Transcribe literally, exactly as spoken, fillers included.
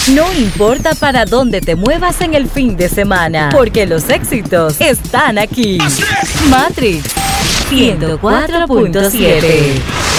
No importa para dónde te muevas en el fin de semana, porque los éxitos están aquí. Matrix ciento cuatro punto siete.